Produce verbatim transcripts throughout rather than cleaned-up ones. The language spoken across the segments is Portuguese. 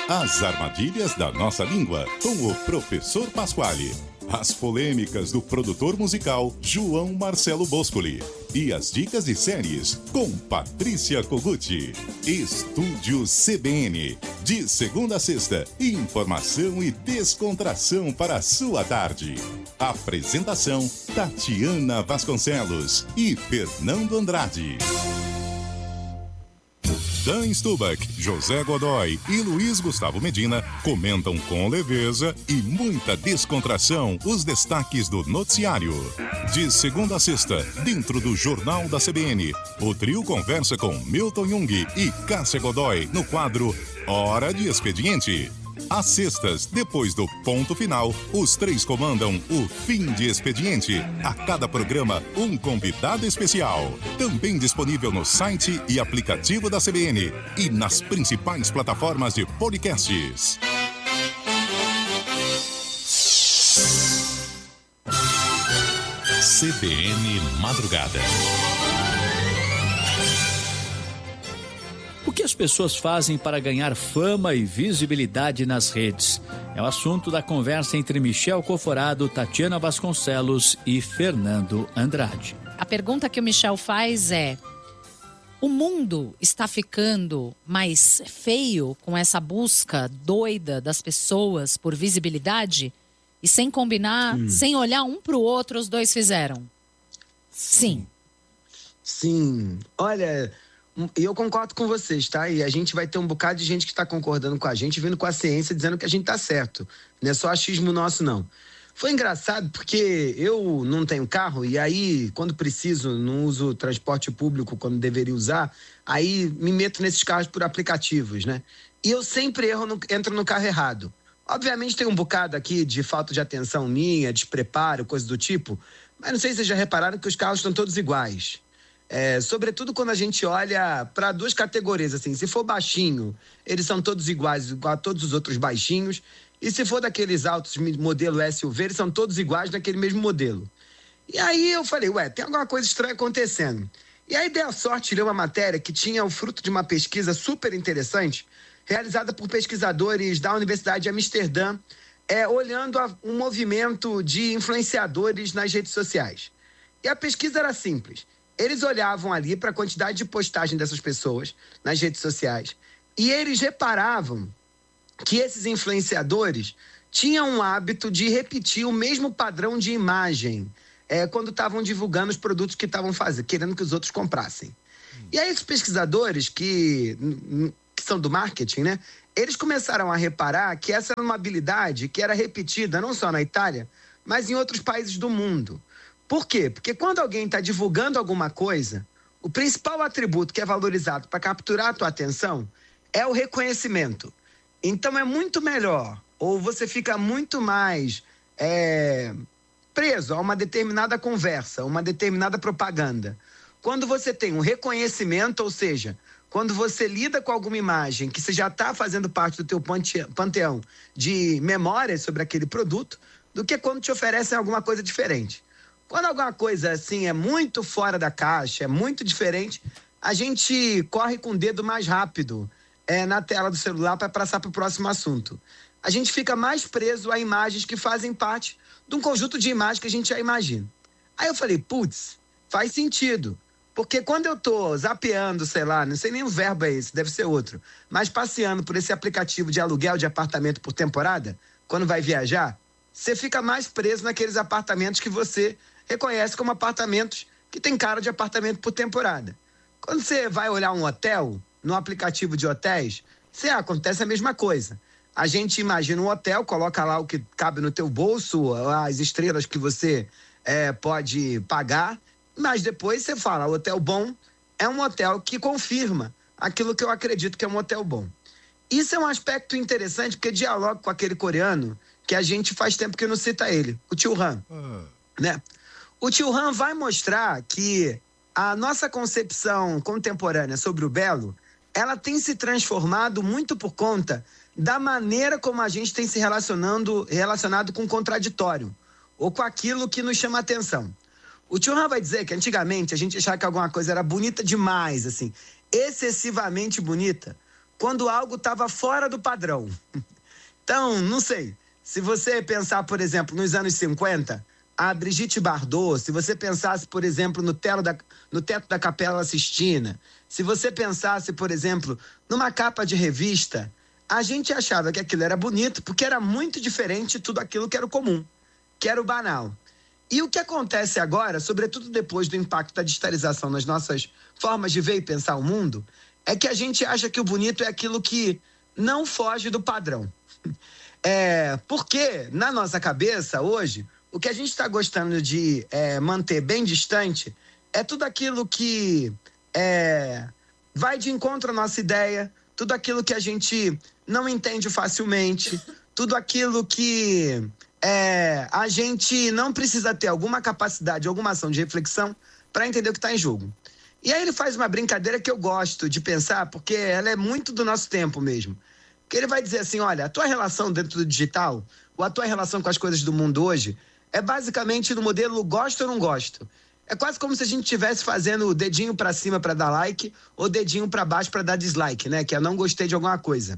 As armadilhas da nossa língua, com o professor Pasquale. As polêmicas do produtor musical João Marcelo Boscoli. E as dicas de séries com Patrícia Kogut. Estúdio C B N. De segunda a sexta, informação e descontração para a sua tarde. Apresentação Tatiana Vasconcelos e Fernando Andrade. Dan Stubach, José Godoy e Luiz Gustavo Medina comentam com leveza e muita descontração os destaques do noticiário. De segunda a sexta, dentro do Jornal da C B N, o trio conversa com Milton Jung e Cássia Godoy no quadro Hora de Expediente. Às sextas, depois do ponto final, os três comandam o Fim de Expediente. A cada programa, um convidado especial. Também disponível no site e aplicativo da C B N e nas principais plataformas de podcasts. C B N Madrugada. O que as pessoas fazem para ganhar fama e visibilidade nas redes? É o assunto da conversa entre Michel Coforado, Tatiana Vasconcelos e Fernando Andrade. A pergunta que o Michel faz é: o mundo está ficando mais feio com essa busca doida das pessoas por visibilidade? E sem combinar, hum. sem olhar um para o outro, os dois fizeram? Sim. Sim. Olha... E eu concordo com vocês, tá? E a gente vai ter um bocado de gente que está concordando com a gente, vindo com a ciência, dizendo que a gente tá certo. Não é só achismo nosso, não. Foi engraçado porque eu não tenho carro e aí, quando preciso, não uso transporte público quando deveria usar, aí me meto nesses carros por aplicativos, né? E eu sempre erro no, entro no carro errado. Obviamente tem um bocado aqui de falta de atenção minha, despreparo, coisa do tipo, mas não sei se vocês já repararam que os carros estão todos iguais. É, sobretudo quando a gente olha para duas categorias, assim, se for baixinho, eles são todos iguais, igual a todos os outros baixinhos, e se for daqueles altos modelo S U V, eles são todos iguais naquele mesmo modelo. E aí eu falei, ué, tem alguma coisa estranha acontecendo. E aí dei a sorte de ler uma matéria que tinha o fruto de uma pesquisa super interessante, realizada por pesquisadores da Universidade de Amsterdã, é, olhando a, um movimento de influenciadores nas redes sociais. E a pesquisa era simples. Eles olhavam ali para a quantidade de postagem dessas pessoas nas redes sociais e eles reparavam que esses influenciadores tinham um hábito de repetir o mesmo padrão de imagem é, quando estavam divulgando os produtos que estavam fazendo, querendo que os outros comprassem. E aí esses pesquisadores que, que são do marketing, né, eles começaram a reparar que essa era uma habilidade que era repetida não só na Itália, mas em outros países do mundo. Por quê? Porque quando alguém está divulgando alguma coisa, o principal atributo que é valorizado para capturar a tua atenção é o reconhecimento. Então é muito melhor, ou você fica muito mais é, preso a uma determinada conversa, uma determinada propaganda. Quando você tem um reconhecimento, ou seja, quando você lida com alguma imagem que você já está fazendo parte do teu panteão de memórias sobre aquele produto, do que quando te oferecem alguma coisa diferente. Quando alguma coisa assim é muito fora da caixa, é muito diferente, a gente corre com o dedo mais rápido é, na tela do celular para passar para o próximo assunto. A gente fica mais preso a imagens que fazem parte de um conjunto de imagens que a gente já imagina. Aí eu falei, putz, faz sentido. Porque quando eu tô zapeando, sei lá, não sei nem o verbo é esse, deve ser outro, mas passeando por esse aplicativo de aluguel de apartamento por temporada, quando vai viajar, você fica mais preso naqueles apartamentos que você reconhece como apartamentos que tem cara de apartamento por temporada. Quando você vai olhar um hotel, no aplicativo de hotéis, você, acontece a mesma coisa. A gente imagina um hotel, coloca lá o que cabe no teu bolso, as estrelas que você é, pode pagar, mas depois você fala, o hotel bom é um hotel que confirma aquilo que eu acredito que é um hotel bom. Isso é um aspecto interessante, porque dialoga com aquele coreano que a gente faz tempo que não cita ele, o Tio Han, uhum. né? O Tio Han vai mostrar que a nossa concepção contemporânea sobre o belo, ela tem se transformado muito por conta da maneira como a gente tem se relacionando, relacionado com o contraditório, ou com aquilo que nos chama a atenção. O Tio Han vai dizer que antigamente a gente achava que alguma coisa era bonita demais, assim, excessivamente bonita, quando algo estava fora do padrão. Então, não sei, se você pensar, por exemplo, nos anos cinquenta, a Brigitte Bardot, se você pensasse, por exemplo, no, telo da, no teto da Capela Sistina, se você pensasse, por exemplo, numa capa de revista, a gente achava que aquilo era bonito porque era muito diferente de tudo aquilo que era o comum, que era o banal. E o que acontece agora, sobretudo depois do impacto da digitalização nas nossas formas de ver e pensar o mundo, é que a gente acha que o bonito é aquilo que não foge do padrão. É, porque, na nossa cabeça, hoje, o que a gente está gostando de é, manter bem distante é tudo aquilo que é, vai de encontro à nossa ideia, tudo aquilo que a gente não entende facilmente, tudo aquilo que... É, a gente não precisa ter alguma capacidade, alguma ação de reflexão para entender o que está em jogo. E aí ele faz uma brincadeira que eu gosto de pensar, porque ela é muito do nosso tempo mesmo. Que ele vai dizer assim, olha, a tua relação dentro do digital, ou a tua relação com as coisas do mundo hoje, é basicamente no modelo gosto ou não gosto. É quase como se a gente estivesse fazendo o dedinho para cima para dar like, ou dedinho para baixo para dar dislike, né? Que é não gostei de alguma coisa.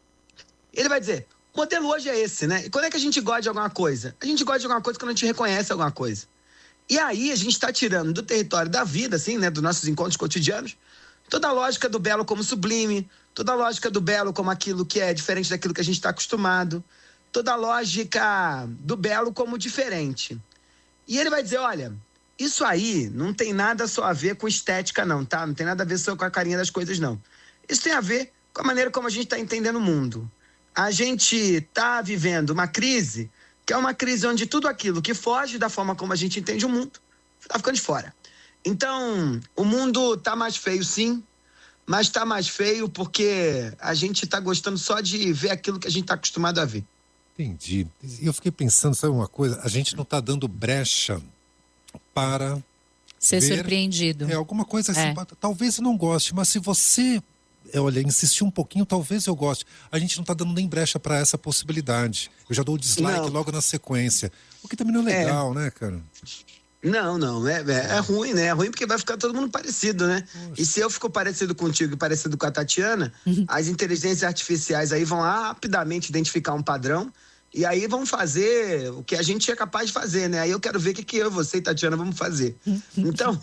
Ele vai dizer... O modelo hoje é esse, né? E quando é que a gente gosta de alguma coisa? A gente gosta de alguma coisa quando a gente reconhece alguma coisa. E aí a gente está tirando do território da vida, assim, né? Dos nossos encontros cotidianos, toda a lógica do belo como sublime, toda a lógica do belo como aquilo que é diferente daquilo que a gente está acostumado, toda a lógica do belo como diferente. E ele vai dizer, olha, isso aí não tem nada só a ver com estética não, tá? Não tem nada a ver só com a carinha das coisas, não. Isso tem a ver com a maneira como a gente está entendendo o mundo. A gente está vivendo uma crise, que é uma crise onde tudo aquilo que foge da forma como a gente entende o mundo está ficando de fora. Então, o mundo está mais feio, sim, mas está mais feio porque a gente está gostando só de ver aquilo que a gente está acostumado a ver. Entendi. E eu fiquei pensando, sabe uma coisa? A gente não está dando brecha para... Ser ver, surpreendido. É alguma coisa assim, é. Talvez eu não goste, mas se você... Olha, insistir um pouquinho, talvez eu goste. A gente não está dando nem brecha para essa possibilidade. Eu já dou o dislike não. logo na sequência. O que também não é legal, é. né, cara? Não, não. É, é, é ruim, né? É ruim porque vai ficar todo mundo parecido, né? Poxa. E se eu fico parecido contigo e parecido com a Tatiana, uhum. as inteligências artificiais aí vão rapidamente identificar um padrão e aí vão fazer o que a gente é capaz de fazer, né? Aí eu quero ver o que, que eu, você e Tatiana vamos fazer. Então,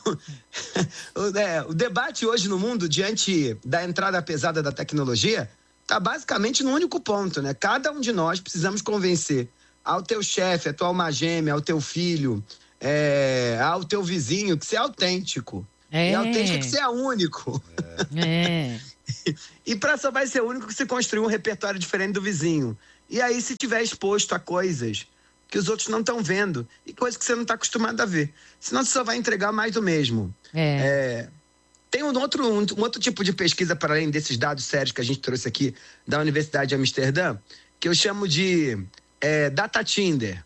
o, é, o debate hoje no mundo, diante da entrada pesada da tecnologia, está basicamente no único ponto, né? Cada um de nós precisamos convencer ao teu chefe, à tua alma gêmea, ao teu filho, é, ao teu vizinho, que você é autêntico. É. E autêntico que você é único. É. E para só vai ser único que você construir um repertório diferente do vizinho. E aí, se tiver exposto a coisas que os outros não estão vendo e coisas que você não está acostumado a ver. Senão você só vai entregar mais do mesmo. É. É, tem um outro, um, um outro tipo de pesquisa, para além desses dados sérios que a gente trouxe aqui da Universidade de Amsterdã, que eu chamo de é, Data Tinder.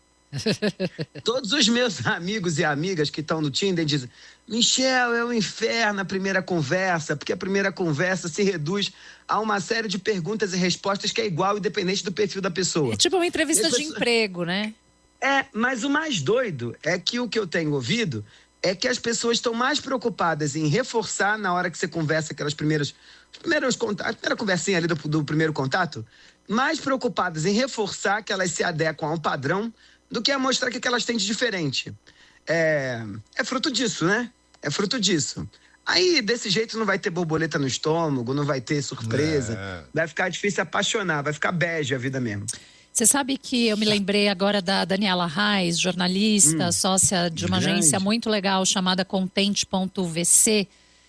Todos os meus amigos e amigas que estão no Tinder dizem: Michel, é um inferno a primeira conversa, porque a primeira conversa se reduz a uma série de perguntas e respostas que é igual, independente do perfil da pessoa. É tipo uma entrevista de pessoa... emprego, né? É, mas o mais doido é que o que eu tenho ouvido é que as pessoas estão mais preocupadas em reforçar na hora que você conversa aquelas primeiras, primeiros contatos, a primeira conversinha ali do, do primeiro contato, mais preocupadas em reforçar que elas se adequam a um padrão do que a mostrar o que elas têm de diferente. É, é fruto disso, né? É fruto disso. Aí, desse jeito, não vai ter borboleta no estômago, não vai ter surpresa. É. Vai ficar difícil apaixonar, vai ficar bege a vida mesmo. Você sabe que eu me lembrei agora da Daniela Reis, jornalista, hum, sócia de uma grande. agência muito legal chamada Contente ponto V C,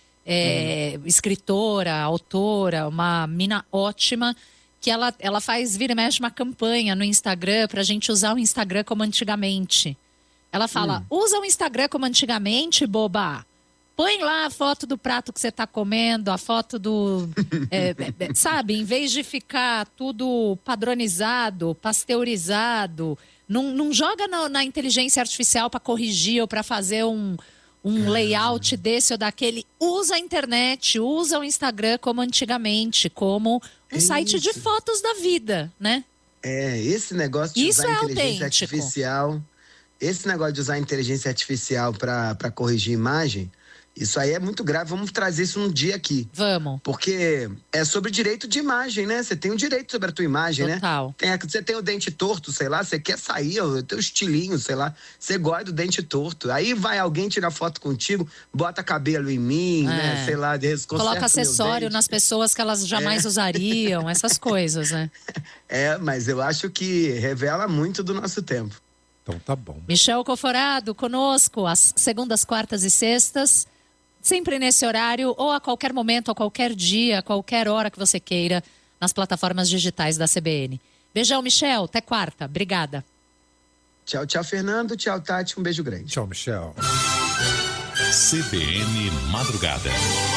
é, hum. escritora, autora, uma mina ótima, que ela, ela faz, vira e mexe, uma campanha no Instagram pra gente usar o Instagram como antigamente. Ela fala, hum. usa o Instagram como antigamente, boba. Põe lá a foto do prato que você tá comendo, a foto do... é, é, sabe, em vez de ficar tudo padronizado, pasteurizado, não, não joga na, na inteligência artificial para corrigir ou para fazer um, um layout desse ou daquele. Usa a internet, usa o Instagram como antigamente, como um é site isso. de fotos da vida, né? É, esse negócio de isso usar é inteligência autêntico. artificial... Esse negócio de usar a inteligência artificial para corrigir imagem... Isso aí é muito grave, vamos trazer isso um dia aqui. Vamos. Porque é sobre direito de imagem, né? Você tem um direito sobre a tua imagem, Total. né? Tem, você tem o dente torto, sei lá, você quer sair, o teu estilinho, sei lá, você gosta do dente torto. Aí vai alguém tirar foto contigo, bota cabelo em mim, é. né? Sei lá, coloca acessório nas pessoas que elas jamais é. usariam, essas coisas, né? É, mas eu acho que revela muito do nosso tempo. Então tá bom. Michel Coforado conosco, às segundas, quartas e sextas, sempre nesse horário, ou a qualquer momento, a qualquer dia, a qualquer hora que você queira, nas plataformas digitais da C B N. Beijão, Michel, até quarta. Obrigada. Tchau, tchau, Fernando. Tchau, Tati. Um beijo grande. Tchau, Michel. C B N Madrugada.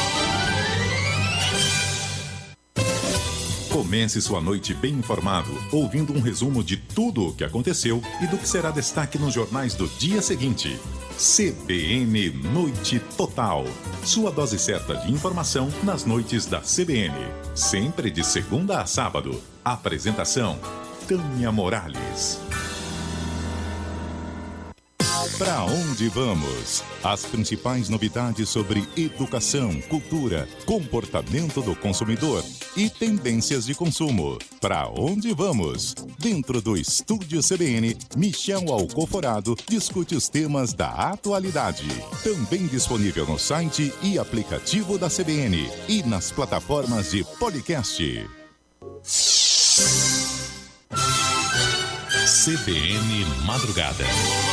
Comece sua noite bem informado, ouvindo um resumo de tudo o que aconteceu e do que será destaque nos jornais do dia seguinte. C B N Noite Total. Sua dose certa de informação nas noites da C B N. Sempre de segunda a sábado. Apresentação: Tânia Morales. Para onde vamos? As principais novidades sobre educação, cultura, comportamento do consumidor e tendências de consumo. Para onde vamos? Dentro do Estúdio C B N, Michel Alcoforado discute os temas da atualidade. Também disponível no site e aplicativo da C B N e nas plataformas de podcast. C B N Madrugada.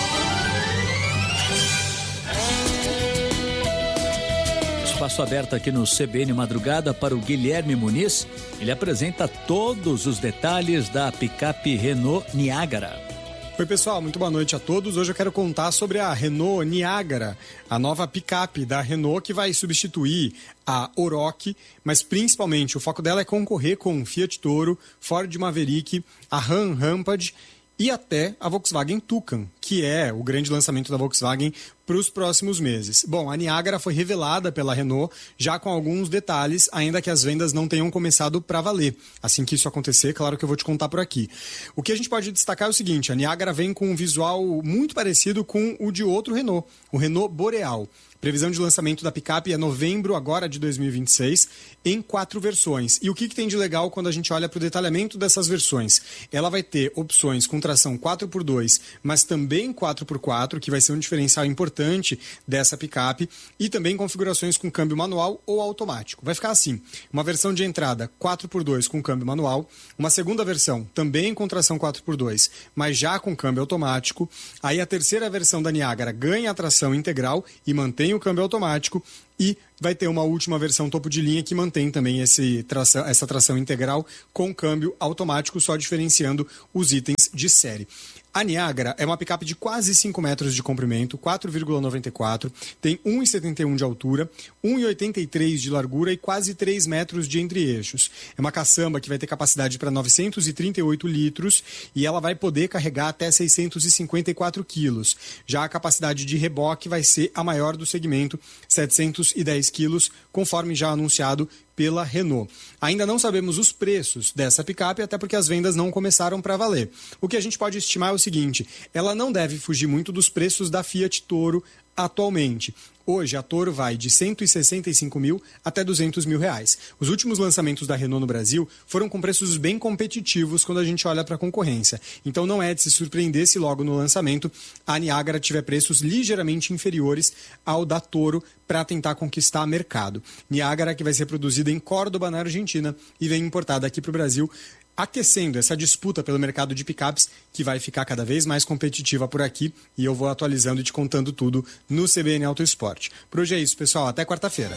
Espaço aberto aqui no C B N Madrugada para o Guilherme Muniz. Ele apresenta todos os detalhes da picape Renault Niagara. Oi pessoal, muito boa noite a todos. Hoje eu quero contar sobre a Renault Niagara, a nova picape da Renault que vai substituir a Oroch, mas principalmente o foco dela é concorrer com Fiat Toro, Ford Maverick, a Ram Rampage e até a Volkswagen Toucan, que é o grande lançamento da Volkswagen para os próximos meses. Bom, a Niagara foi revelada pela Renault já com alguns detalhes, ainda que as vendas não tenham começado para valer. Assim que isso acontecer, claro que eu vou te contar por aqui. O que a gente pode destacar é o seguinte: a Niagara vem com um visual muito parecido com o de outro Renault, o Renault Boreal. Previsão de lançamento da picape é novembro agora de dois mil e vinte e seis, em quatro versões. E o que, que tem de legal quando a gente olha para o detalhamento dessas versões? Ela vai ter opções com tração quatro por dois, mas também quatro por quatro, que vai ser um diferencial importante dessa picape, e também configurações com câmbio manual ou automático. Vai ficar assim: uma versão de entrada quatro por dois com câmbio manual, uma segunda versão também com tração quatro por dois, mas já com câmbio automático. Aí a terceira versão da Niagara ganha a tração integral e mantém o câmbio automático, e vai ter uma última versão topo de linha que mantém também esse tração, essa tração integral com câmbio automático, só diferenciando os itens de série. A Niagara é uma picape de quase cinco metros de comprimento, quatro vírgula noventa e quatro, tem um vírgula setenta e um de altura, um vírgula oitenta e três de largura e quase três metros de entre-eixos. É uma caçamba que vai ter capacidade para novecentos e trinta e oito litros e ela vai poder carregar até seiscentos e cinquenta e quatro quilos. Já a capacidade de reboque vai ser a maior do segmento, setecentos e dez quilos, conforme já anunciado pela Renault. Ainda não sabemos os preços dessa picape, até porque as vendas não começaram para valer. O que a gente pode estimar é o seguinte: ela não deve fugir muito dos preços da Fiat Toro atualmente. Hoje a Toro vai de cento e sessenta e cinco mil até duzentos mil reais. Os últimos lançamentos da Renault no Brasil foram com preços bem competitivos quando a gente olha para a concorrência. Então não é de se surpreender se logo no lançamento a Niagara tiver preços ligeiramente inferiores ao da Toro para tentar conquistar mercado. Niagara que vai ser produzida em Córdoba, na Argentina, e vem importada aqui para o Brasil, aquecendo essa disputa pelo mercado de picapes, que vai ficar cada vez mais competitiva por aqui, e eu vou atualizando e te contando tudo no C B N Auto Esporte. Por hoje é isso, pessoal. Até quarta-feira.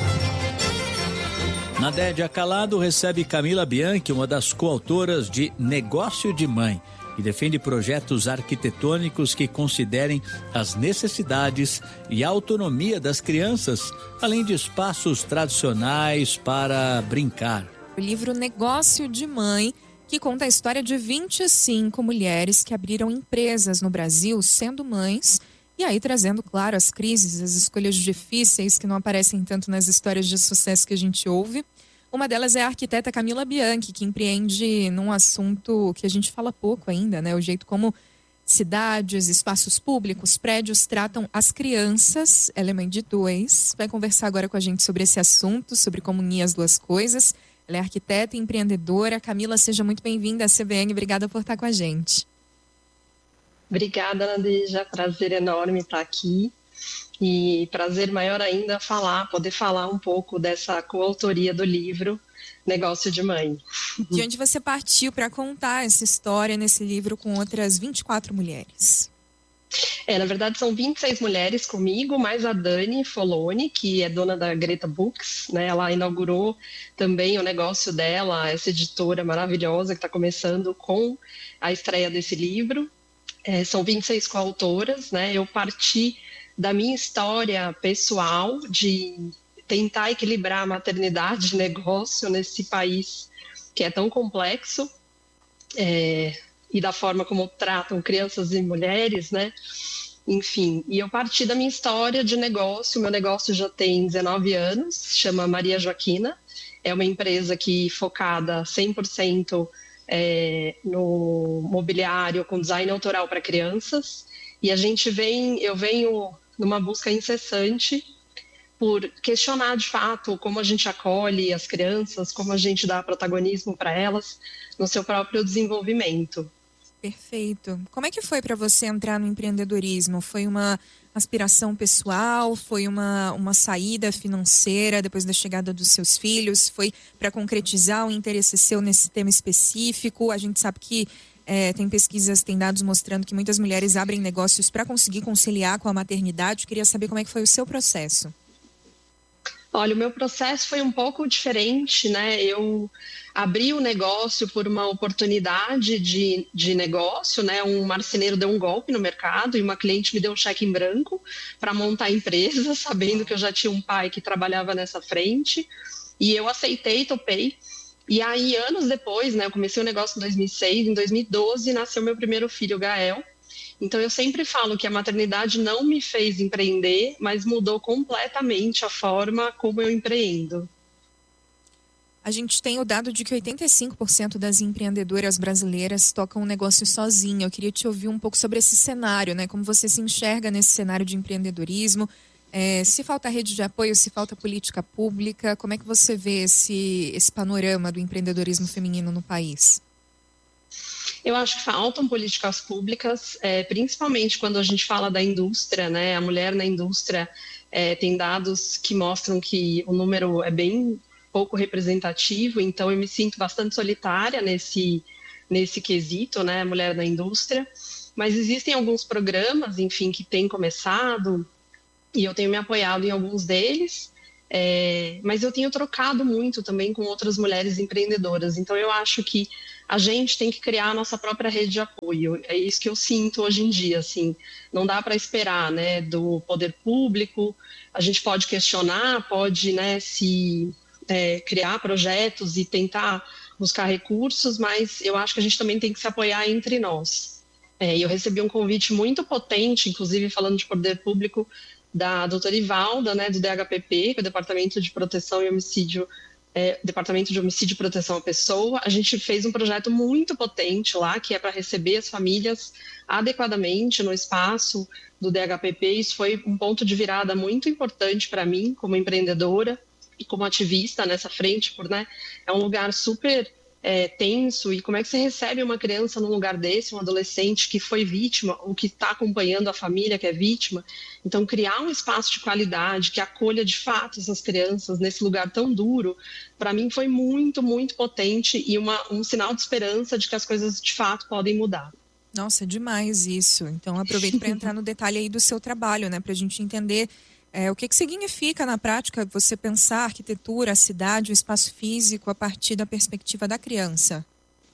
Nadédia Calado recebe Camila Bianchi, uma das coautoras de Negócio de Mãe, e defende projetos arquitetônicos que considerem as necessidades e a autonomia das crianças, além de espaços tradicionais para brincar. O livro Negócio de Mãe, que conta a história de vinte e cinco mulheres que abriram empresas no Brasil sendo mães, e aí trazendo, claro, as crises, as escolhas difíceis que não aparecem tanto nas histórias de sucesso que a gente ouve. Uma delas é a arquiteta Camila Bianchi, que empreende num assunto que a gente fala pouco ainda, né? O jeito como cidades, espaços públicos, prédios tratam as crianças. Ela é mãe de dois. Vai conversar agora com a gente sobre esse assunto, sobre como unir as duas coisas. Ela é arquiteta e empreendedora. Camila, seja muito bem-vinda à C B N. Obrigada por estar com a gente. Obrigada, Nadeja. Prazer enorme estar aqui. E prazer maior ainda falar, poder falar um pouco dessa coautoria do livro Negócio de Mãe. De onde você partiu para contar essa história nesse livro com outras vinte e quatro mulheres? É, na verdade são vinte e seis mulheres comigo, mais a Dani Foloni, que é dona da Greta Books, né? Ela inaugurou também o negócio dela, essa editora maravilhosa que está começando com a estreia desse livro. É, são vinte e seis coautoras, né? Eu parti da minha história pessoal de tentar equilibrar a maternidade e negócio nesse país que é tão complexo, é, e da forma como tratam crianças e mulheres, né? Enfim, e eu parti da minha história de negócio. Meu negócio já tem dezenove anos, chama Maria Joaquina. É uma empresa que focada cem por cento é, no mobiliário com design autoral para crianças. E a gente vem, eu venho numa busca incessante por questionar de fato como a gente acolhe as crianças, como a gente dá protagonismo para elas no seu próprio desenvolvimento. Perfeito. Como é que foi para você entrar no empreendedorismo? Foi uma aspiração pessoal? Foi uma, uma saída financeira depois da chegada dos seus filhos? Foi para concretizar um interesse seu nesse tema específico? A gente sabe que É, tem pesquisas, tem dados mostrando que muitas mulheres abrem negócios para conseguir conciliar com a maternidade. Eu queria saber como é que foi o seu processo. Olha, o meu processo foi um pouco diferente, né? Eu abri o negócio por uma oportunidade de, de negócio, né? Um marceneiro deu um golpe no mercado e uma cliente me deu um cheque em branco para montar a empresa, sabendo que eu já tinha um pai que trabalhava nessa frente. E eu aceitei, topei. E aí, anos depois, né, eu comecei o negócio em dois mil e seis, em dois mil e doze nasceu meu primeiro filho, Gael. Então, eu sempre falo que a maternidade não me fez empreender, mas mudou completamente a forma como eu empreendo. A gente tem o dado de que oitenta e cinco por cento das empreendedoras brasileiras tocam um negócio sozinha. Eu queria te ouvir um pouco sobre esse cenário, né? Como você se enxerga nesse cenário de empreendedorismo. É, se falta rede de apoio, se falta política pública, como é que você vê esse, esse panorama do empreendedorismo feminino no país? Eu acho que faltam políticas públicas, é, principalmente quando a gente fala da indústria, né? A mulher na indústria é, tem dados que mostram que o número é bem pouco representativo, então eu me sinto bastante solitária nesse, nesse quesito, né? A mulher na indústria. Mas existem alguns programas, enfim, que têm começado, e eu tenho me apoiado em alguns deles, é, mas eu tenho trocado muito também com outras mulheres empreendedoras. Então, eu acho que a gente tem que criar a nossa própria rede de apoio. É isso que eu sinto hoje em dia, assim. Não dá para esperar, né, do poder público. A gente pode questionar, pode, né, se é, criar projetos e tentar buscar recursos, mas eu acho que a gente também tem que se apoiar entre nós. É, eu recebi um convite muito potente, inclusive falando de poder público, da doutora Ivalda, né, do D H P P, que é o Departamento de Proteção e Homicídio, é, Departamento de Homicídio e Proteção à Pessoa. A gente fez um projeto muito potente lá, que é para receber as famílias adequadamente no espaço do D H P P. Isso foi um ponto de virada muito importante para mim, como empreendedora e como ativista nessa frente, por, né, é um lugar super É, tenso, e como é que você recebe uma criança num lugar desse, um adolescente que foi vítima, ou que está acompanhando a família que é vítima. Então, criar um espaço de qualidade que acolha de fato essas crianças nesse lugar tão duro, para mim foi muito, muito potente e uma, um sinal de esperança de que as coisas de fato podem mudar. Nossa, é demais isso. Então, aproveito para entrar no detalhe aí do seu trabalho, né, para a gente entender É, o que, que significa na prática você pensar a arquitetura, a cidade, o espaço físico a partir da perspectiva da criança?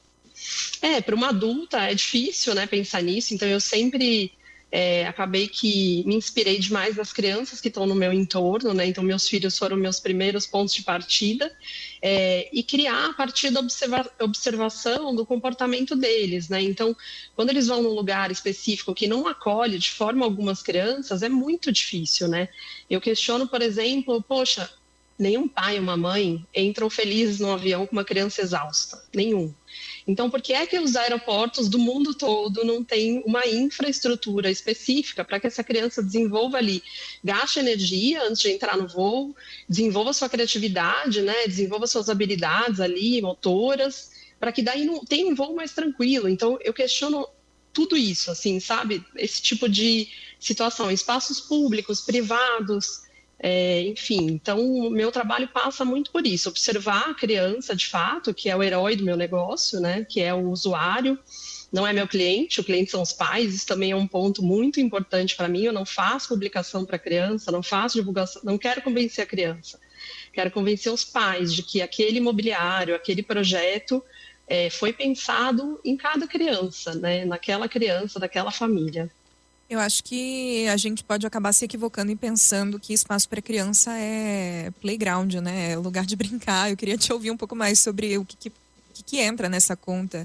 É, para uma adulta é difícil, né, pensar nisso, então eu sempre é, acabei que me inspirei demais nas crianças que estão no meu entorno, né, então meus filhos foram meus primeiros pontos de partida, é, e criar a partir da observa- observação do comportamento deles, né, então quando eles vão num lugar específico que não acolhe de forma alguma as crianças, é muito difícil, né, eu questiono, por exemplo, poxa, nenhum pai ou uma mãe entram felizes num avião com uma criança exausta, nenhum. Então, por que é que os aeroportos do mundo todo não têm uma infraestrutura específica para que essa criança desenvolva ali, gaste energia antes de entrar no voo, desenvolva sua criatividade, né, desenvolva suas habilidades ali, motoras, para que daí não tenha um voo mais tranquilo. Então, eu questiono tudo isso, assim, sabe? Esse tipo de situação, espaços públicos, privados, é, enfim. Então, o meu trabalho passa muito por isso, observar a criança, de fato, que é o herói do meu negócio, né? Que é o usuário, não é meu cliente, o cliente são os pais, isso também é um ponto muito importante para mim. Eu não faço publicação para criança, não faço divulgação, não quero convencer a criança, quero convencer os pais de que aquele imobiliário, aquele projeto é, foi pensado em cada criança, né? Naquela criança, daquela família. Eu acho que a gente pode acabar se equivocando e pensando que espaço para criança é playground, né? É lugar de brincar. Eu queria te ouvir um pouco mais sobre o que, que, que, que entra nessa conta.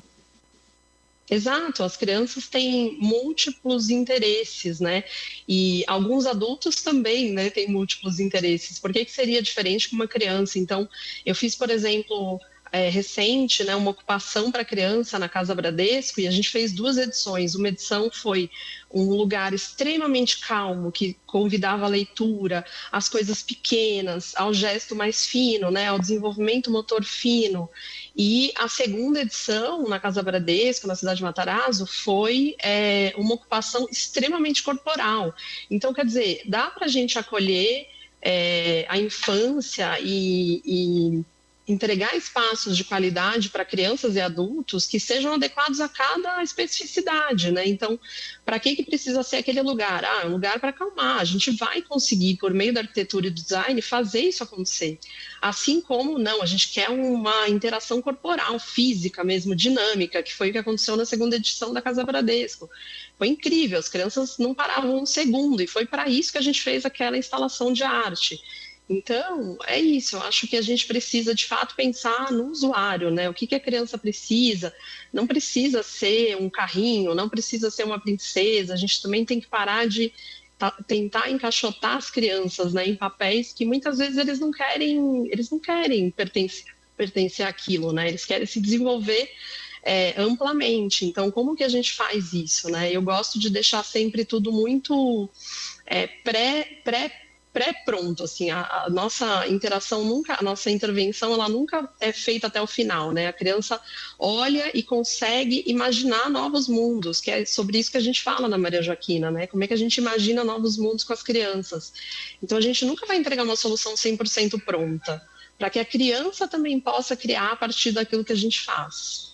Exato, as crianças têm múltiplos interesses, né? E alguns adultos também, né, têm múltiplos interesses. Por que que seria diferente com uma criança? Então, eu fiz, por exemplo, é, recente, né, uma ocupação para criança na Casa Bradesco, e a gente fez duas edições. Uma edição foi um lugar extremamente calmo, que convidava a leitura, às coisas pequenas, ao gesto mais fino, né, ao desenvolvimento motor fino. E a segunda edição, na Casa Bradesco, na cidade de Matarazzo, foi é, uma ocupação extremamente corporal. Então, quer dizer, dá para a gente acolher é, a infância e, e entregar espaços de qualidade para crianças e adultos que sejam adequados a cada especificidade, né? Então, para que que precisa ser aquele lugar? Ah, é um lugar para acalmar. A gente vai conseguir, por meio da arquitetura e do design, fazer isso acontecer. Assim como, não, a gente quer uma interação corporal, física mesmo, dinâmica, que foi o que aconteceu na segunda edição da Casa Bradesco. Foi incrível, as crianças não paravam um segundo, e foi para isso que a gente fez aquela instalação de arte. Então, é isso, eu acho que a gente precisa, de fato, pensar no usuário, né? O que, que a criança precisa. Não precisa ser um carrinho, não precisa ser uma princesa, a gente também tem que parar de tentar encaixotar as crianças, né, em papéis que muitas vezes eles não querem, eles não querem pertencer, pertencer àquilo, né? Eles querem se desenvolver é, amplamente. Então, como que a gente faz isso, né? Eu gosto de deixar sempre tudo muito é, pré, pré pré-pronto, assim, a, a nossa interação nunca, a nossa intervenção, ela nunca é feita até o final, né? A criança olha e consegue imaginar novos mundos, que é sobre isso que a gente fala na Maria Joaquina, né? Como é que a gente imagina novos mundos com as crianças. Então, a gente nunca vai entregar uma solução cem por cento pronta, para que a criança também possa criar a partir daquilo que a gente faz.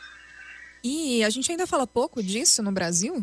E a gente ainda fala pouco disso no Brasil?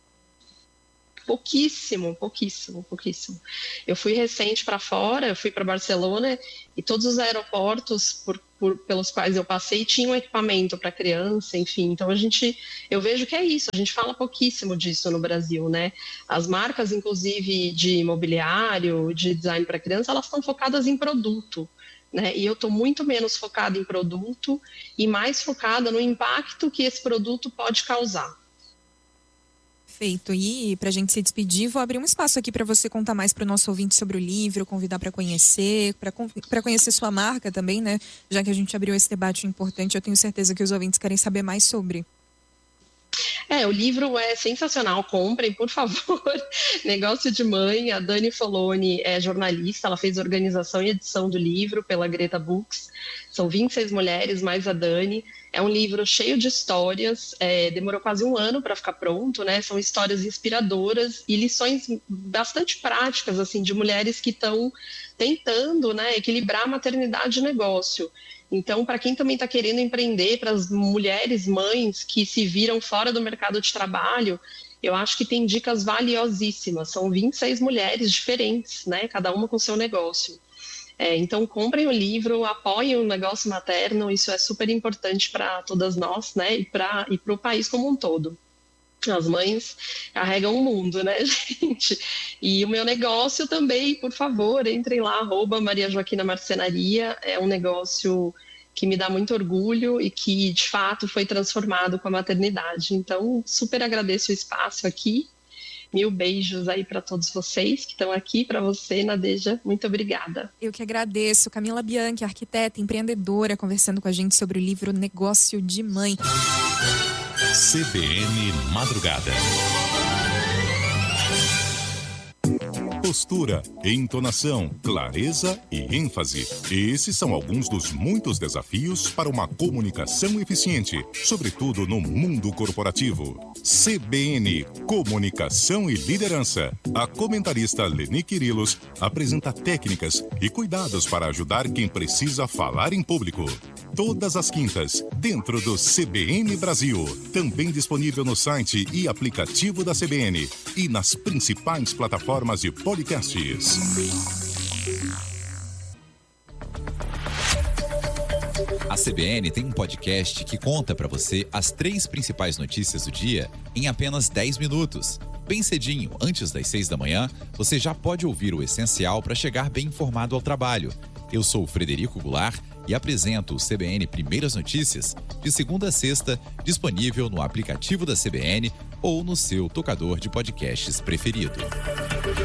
Pouquíssimo, pouquíssimo, pouquíssimo. Eu fui recente para fora, eu fui para Barcelona, e todos os aeroportos por, por, pelos quais eu passei tinham equipamento para criança, enfim. Então, a gente, eu vejo que é isso, a gente fala pouquíssimo disso no Brasil, né? As marcas, inclusive, de imobiliário, de design para criança, elas estão focadas em produto, né? E eu estou muito menos focada em produto e mais focada no impacto que esse produto pode causar. Perfeito. E para a gente se despedir, vou abrir um espaço aqui para você contar mais para o nosso ouvinte sobre o livro, convidar para conhecer, para conhecer sua marca também, né? Já que a gente abriu esse debate importante, eu tenho certeza que os ouvintes querem saber mais sobre. É, o livro é sensacional, comprem, por favor. Negócio de Mãe, a Dani Foloni é jornalista, ela fez organização e edição do livro pela Greta Books. São vinte e seis mulheres, mais a Dani. É um livro cheio de histórias, é, demorou quase um ano para ficar pronto, né? São histórias inspiradoras e lições bastante práticas, assim, de mulheres que estão tentando, né, equilibrar a maternidade e negócio. Então, para quem também está querendo empreender, para as mulheres mães que se viram fora do mercado de trabalho, eu acho que tem dicas valiosíssimas. São vinte e seis mulheres diferentes, né? Cada uma com seu negócio. É, então, comprem o livro, apoiem o negócio materno, isso é super importante para todas nós, né? E para e para o país como um todo. As mães carregam o mundo, né, gente? E o meu negócio também, por favor, entrem lá, arroba Maria Joaquina Marcenaria. É um negócio que me dá muito orgulho e que, de fato, foi transformado com a maternidade. Então, super agradeço o espaço aqui. Mil beijos aí para todos vocês que estão aqui, para você, Nadeja, muito obrigada. Eu que agradeço. Camila Bianchi, arquiteta, empreendedora, conversando com a gente sobre o livro Negócio de Mãe. C B N Madrugada. Postura, entonação, clareza e ênfase. Esses são alguns dos muitos desafios para uma comunicação eficiente, sobretudo no mundo corporativo. C B N, Comunicação e Liderança. A comentarista Leni Quirilos apresenta técnicas e cuidados para ajudar quem precisa falar em público. Todas as quintas, dentro do C B N Brasil. Também disponível no site e aplicativo da C B N e nas principais plataformas de podcasts. A C B N tem um podcast que conta para você as três principais notícias do dia em apenas dez minutos. Bem cedinho, antes das seis da manhã, você já pode ouvir o essencial para chegar bem informado ao trabalho. Eu sou o Frederico Goulart e apresento o C B N Primeiras Notícias, de segunda a sexta, disponível no aplicativo da C B N ou no seu tocador de podcasts preferido.